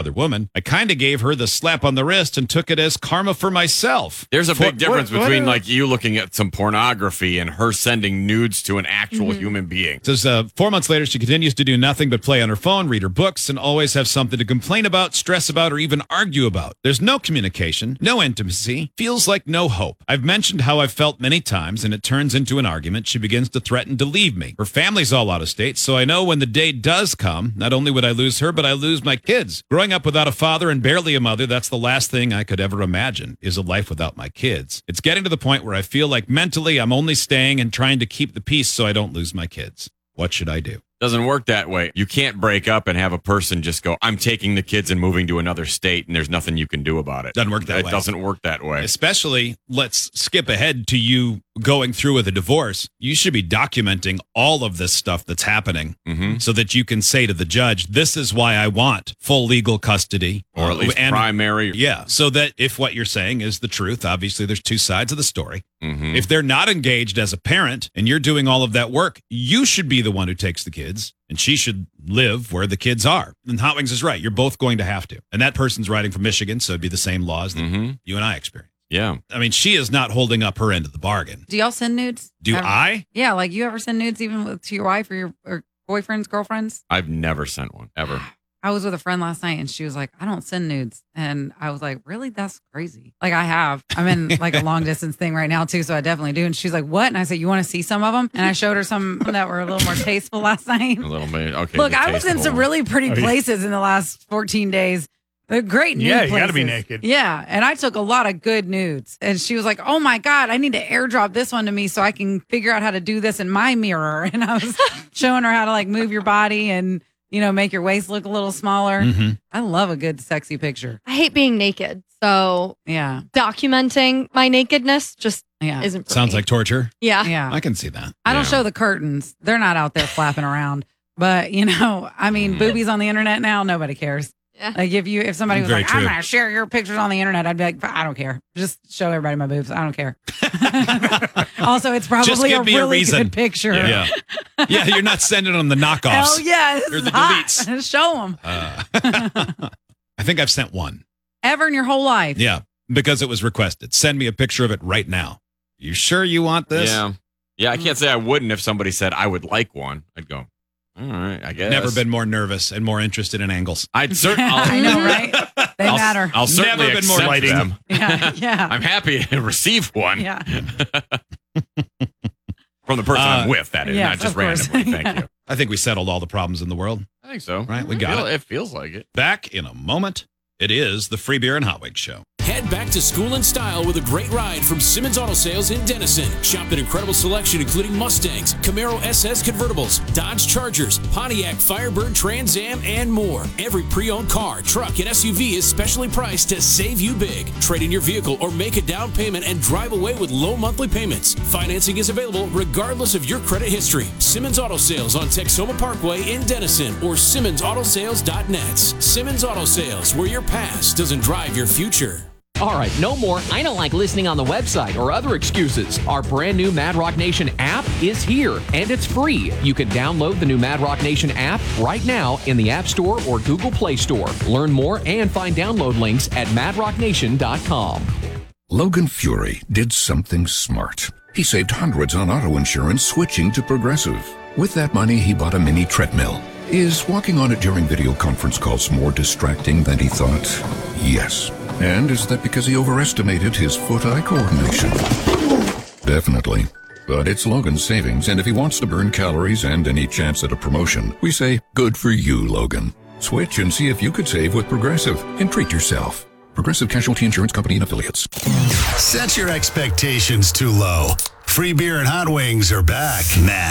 other woman. I kind of gave her the slap on the wrist and took it as karma for myself. There's a big difference between like you looking at some pornography and her sending nudes to an actual human being. Says 4 months later, she continues to do nothing but play on her phone, read her books, and always have something to complain about, stress about, or even argue about. There's no communication, no intimacy, feels like no hope. I've mentioned how I've felt many times, and it turns into an argument. She begins to threaten to leave me. Her family's all out of state, so I know when the day does come, not only would I lose her, but I lose my kids. Growing up without a father and barely a mother, that's the last thing I could ever imagine, is a life without my kids. It's getting to the point where I feel like mentally I'm only staying and trying to keep the peace so I don't lose my kids. What should I do? Doesn't work that way. You can't break up and have a person just go, I'm taking the kids and moving to another state, and there's nothing you can do about it. Doesn't work that way. It doesn't work that way. Especially, let's skip ahead to you going through with a divorce. You should be documenting all of this stuff that's happening so that you can say to the judge, this is why I want full legal custody. Or at least primary. Yeah, so that if what you're saying is the truth, obviously there's two sides of the story. If they're not engaged as a parent and you're doing all of that work, you should be the one who takes the kids. And she should live where the kids are. And Hot Wings is right. You're both going to have to. And that person's writing from Michigan, so it'd be the same laws that you and I experience. Yeah. I mean, she is not holding up her end of the bargain. Do y'all send nudes? Do I? Yeah, like you ever send nudes even to your wife or your boyfriends, girlfriends? I've never sent one, ever. I was with a friend last night and she was like, I don't send nudes. And I was like, really? That's crazy. Like I have. I'm in like a long distance thing right now too. So I definitely do. And she's like, what? And I said, you want to see some of them? And I showed her some that were a little more tasteful last night. A little bit. Okay. Look, I was in some really pretty places in the last 14 days. They're great nude places. You got to be naked. Yeah. And I took a lot of good nudes. And she was like, oh my God, I need to airdrop this one to me so I can figure out how to do this in my mirror. And I was showing her how to like move your body and, you know, make your waist look a little smaller. I love a good sexy picture. I hate being naked. So yeah, documenting my nakedness just isn't for Sounds me. like torture. Yeah. Yeah. I can see that. I don't show the curtains. They're not out there flapping around. But, you know, I mean, boobies on the internet now, nobody cares. Yeah. Like if somebody was Very like, true. I'm going to share your pictures on the internet, I'd be like, I don't care. Just show everybody my boobs. I don't care. Also, it's probably a really good picture. Yeah. Yeah, you're not sending them the knockoffs. Hell yeah. This Or is the hot. deletes. Show them. I think I've sent one. Ever in your whole life? Yeah, because it was requested. Send me a picture of it right now. You sure you want this? Yeah. Yeah, I can't say I wouldn't if somebody said I would like one. I'd go, all right, I guess. Never been more nervous and more interested in angles. I'd certainly. I know, right? They matter. I'll certainly Never been more accept lighting. them. Yeah. I'm happy to receive one. Yeah. From the person I'm with, that is, yes, not just of course. randomly. Thank you. I think we settled all the problems in the world. I think so. Right, we got it. It feels like it. Back in a moment. It is the Free Beer and Hot Wings Show. Head back to school in style with a great ride from Simmons Auto Sales in Denison. Shop an incredible selection including Mustangs, Camaro SS convertibles, Dodge Chargers, Pontiac Firebird Trans Am, and more. Every pre-owned car, truck, and SUV is specially priced to save you big. Trade in your vehicle or make a down payment and drive away with low monthly payments. Financing is available regardless of your credit history. Simmons Auto Sales on Texoma Parkway in Denison or SimmonsAutoSales.net. Simmons Auto Sales, where your past doesn't drive your future. All right, no more I don't like listening on the website or other excuses. Our brand new Mad Rock Nation app is here, and it's free. You can download the new Mad Rock Nation app right now in the App Store or Google Play Store. Learn more and find download links at madrocknation.com. Logan Fury did something smart. He saved hundreds on auto insurance switching to Progressive. With that money, he bought a mini treadmill. Is walking on it during video conference calls more distracting than he thought? Yes. And is that because he overestimated his foot-eye coordination? Definitely. But it's Logan's savings, and if he wants to burn calories and any chance at a promotion, we say, good for you, Logan. Switch and see if you could save with Progressive and treat yourself. Progressive Casualty Insurance Company and Affiliates. Set your expectations too low. Free Beer and Hot Wings are back now.